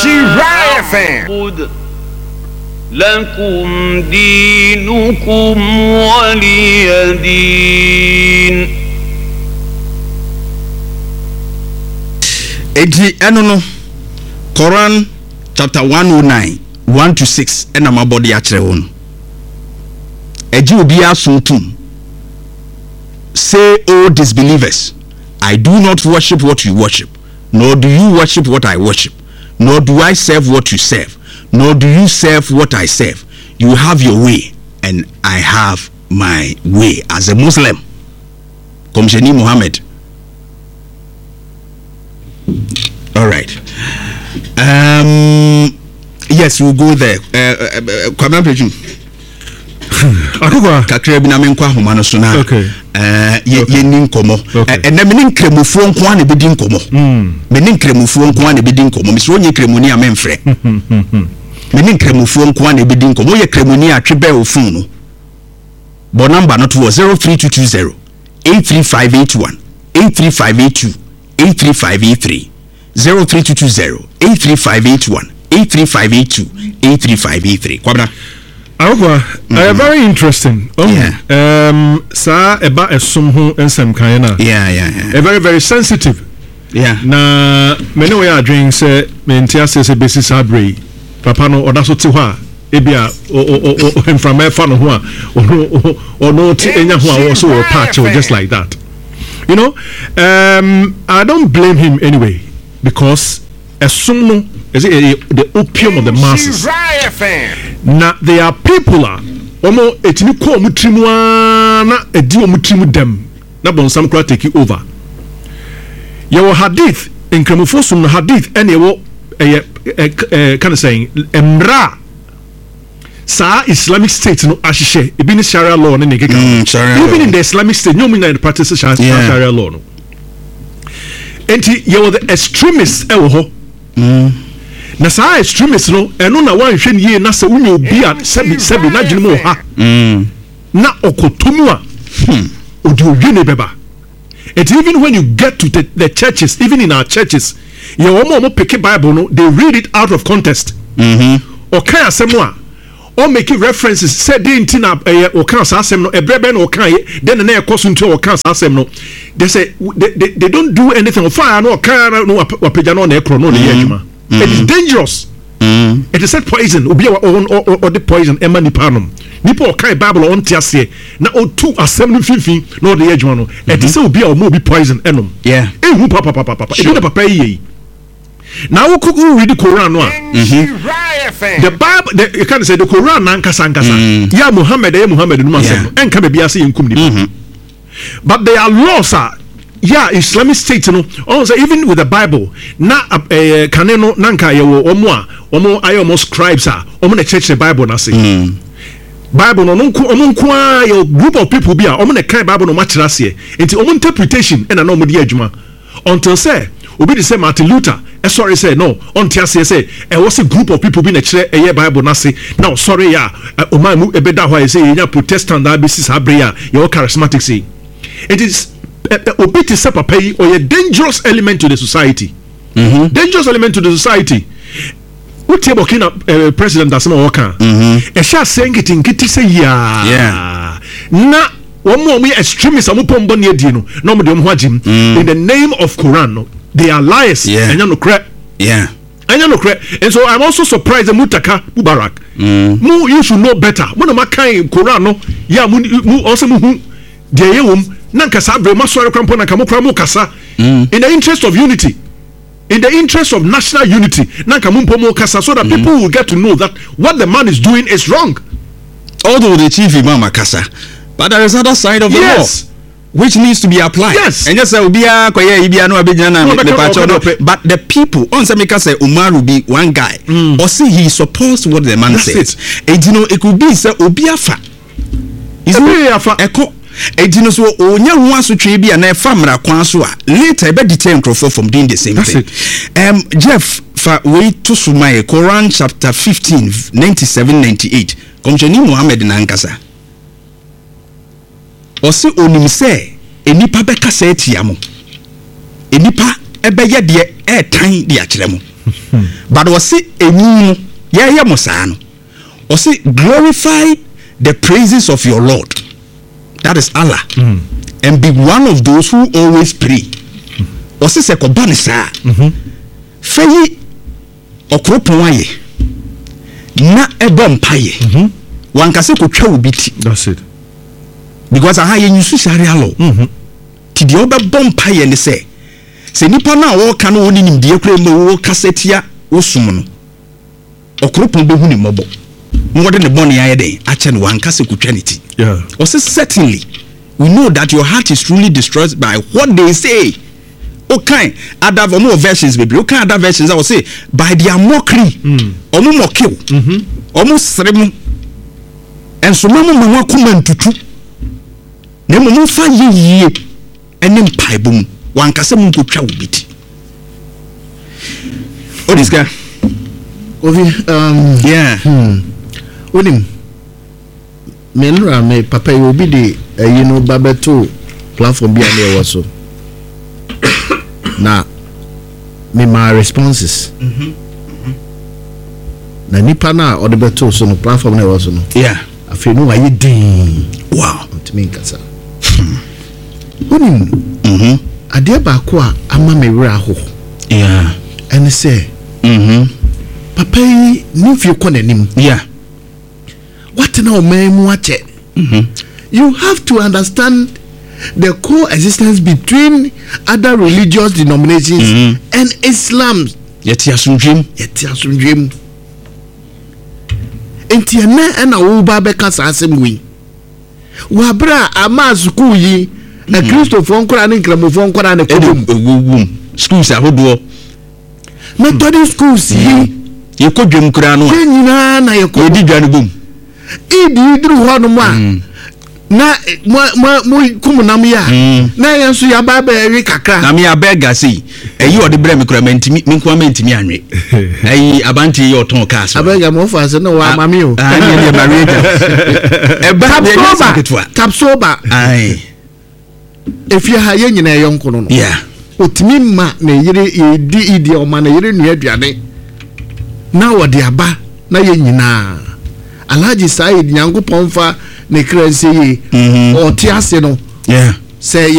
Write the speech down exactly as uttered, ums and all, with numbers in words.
Shira F M. لكم دينكم ولي دين. Edi eno no Quran chapter one oh nine one to six ena mabodi akere wo no. Eji obi asuntum. Say, O disbelievers, I do not worship what you worship, nor do you worship what I worship, nor do I serve what you serve, nor do you serve what I serve. You have your way, and I have my way. As a Muslim, Komsheni Muhammad. All right. Um. Yes, we'll go there. Kwame Peju. Akugwa kakra bi na menkwa homa no so na eh ye ni nkomo ene me ni nkremufuo nko a na bedi nkomo me ni nkremufuo nko a na bedi nkomo me so onye kremuni a memfre me ni nkremufuo nko a na bedi nkomo ye kremuni a twebe ofun no bo number no to zero three two two zero eight three five eight one eight three five eight two eight three five eight three zero three two two zero eight three five eight one eight three five eight two eight three five eight three kwabna. Akwa, mm-hmm. uh, very interesting. Um, yeah. um, sa eba esum ho ensem kan na. Yeah, yeah, yeah. A very very sensitive. Yeah. Na many we are drinking say mentia say basis abre. Papa no oda so ti ho a ebia o o o from e fa no ho a o no ti enya ho a so o patch or just like that. You know, um I don't blame him anyway because esum no is it the opium of the masses. Now there are people are omo etimi ko omu trimu na edi omu trimu dem na bonsam kra take it over. Your hadith in kremofosum hadith ene wo eh kind of saying emra sa Islamic State no ahihye ebi ni Sharia law ne nekeka even in the Islamic State no mean that practice Sharia law no enti you the extremists e wo ho na sa extremists no eno na wan hwe nie na se unye obi a sebi sebi na dwene mo ha na okotomu a odi odwe ne beba. And even when you get to the, the churches, even in our churches, you omo pick Bible no, they read it out of context. Mhm. O kan asem no a or make references say dey ntina eh o kan asem no ebrebe na o kan then na ekoso nti o kan asem no they say they, they, they don't do anything of fire no o kan no wapeja no na ekro no na yejuma. It is dangerous. Mm. It is said poison. Obi or or the poison ema nipa no. Nipa o kai Bible on tiase na o two asem no finfin no the edge no. It is say obi or mo be poison enom. Yeah. Ehu papa papa papa. E be papa yi. Now we could read the Quran no. Mhm. The Bible the, you can say the Quran na nkasa nkasa. Mm. Ya Muhammad ya Muhammad no masem. Enka be biase yenkum nipa. But there are laws are yeah, Islamic State no also even with the Bible na eh kaneno nanka yewo omo a omo ayo omo scribes a omo na church the Bible na say mm. Bible no nko omo nko a your group of people bi a omo na kan Bible no ma kira se enti omo interpretation e na na omo di adwuma until say obi dey say Martin Luther e sorry say no until say say e was a group of people bi na kire e Bible na say now sorry ya o man mu e be da ho say nya Protestant da be sis abre ya your charismatic say it is obi ti se papa yi or a dangerous element to the society. Mm-hmm. Dangerous element to the society. What table can uh, president asema waka? Mhm. E sha say nkiti nkiti say ya. Yeah. Na one more me extremists amu pombo ne adi no. Na mo de mo hagim in the name of Quran no. They are liars. Yeah. Enya no kre. Yeah. Enya no kre. And so I'm also surprised that Mutaka Mubarak. Mm. Mu you should know better. Mo na makai Quran no. Ya mu mu also mu hu de yewum nankasa abre masore krampo na kamokra mo kasa in the interest of unity, in the interest of national unity nankamumpo mo kasa so that mm. people will get to know that what the man is doing is wrong. Although the chief imam akasa, but there is other side of the yes. law which needs to be applied. Yes. And just say obia koye ibia no abegyina na the pacho no, but the people on say make say Umar will be one guy mm. or see he supports what the man That's says. And you know it could be say obia fa. Is it echo Ejino so onya hu asotwe bia na famra kwan so a later be detain crofo from doing the same That's thing. It. Um Jeff fa we to sumaye Quran chapter fifteen ninety-seven ninety-eight. Komjeni Muhammad na nkasa. Osi onim se enipa beka se etia mo. Enipa ebe ye de e tan de akire mo. but ɔse enu no yɛyɛ mo saa no ɔse glorify the praises of your Lord, that is Allah, mm. and be one of those who always pray. ɔse sɛ kɔba ne saa fɛyi ɔkoropɔn ayɛ na ɛbɔ mpaeɛ wankase kɔtwa wo bi ti. That's it. Because aha yɛ nyusu sharia law ti deɛ ɔbɛbɔ mpaeɛ ne sɛ sɛ nipa no a wɔka no wɔne nimdeɛ kora ma wɔ kasetia wɔsum no ɔkoropɔn bɛhu ne mmɔbɔ wɔde ne bɔne ayɛ dɛn akyɛ no wankase kɔtwa ne ti. ɔse certainly we know that your heart is truly destroyed by what they say. Okay, other more versions baby. Okay, other versions I will say by their mockery. Omo mokiw. Mhm. Omo srem. And so mama mama kuma ntutu. Na mo fa yiye ene mpaibo mu. Wankase mu nkotwa obiti. Oh this guy. Ovi um yeah. Hmm. Onim. Me nra me papa yi obi de you know babeto platform bi ane wo so. Na me my responses mhm mhm na nipa na o de beto so no platform na was no yeah afi no waye din wow to me nkasa onim mhm ade ba ko a ama me wura ho yeah and say mhm papa yi ni fi ko nanim yeah what na o man mu ache mhm you have to understand the coexistence between other religious denominations mm-hmm. and Islam. Yeti asundwem. Yeti asundwem. Enti ena na wo ba be kasa asem wi. Wa bra ama school yi na Christopher nkora ne nkramofo nkora ne kodum. Ewum. Schools ahodo. Methodist schools yi ye kodwem kura no. Ye nyina na ye ko. Ye di dwane bom. Idi idru ho no mo a. Na mo mo kumunam ya na yenso ya ba ba ewi kakra na me abega sei eyi ode bra me kura mentimi me nko mentimi anwe eyi abanti ye oton cars abega mo fa se no wa mami o ani ne marriage e ba de kapsoba kapsoba ai efi ha ye nyina ye nko no yeah otimi ma na yire edi idi o ma na yire nu aduane na wode aba na ye nyina Alhaji Said Nyankopon fa ne kranse yi o ti ase no yeah say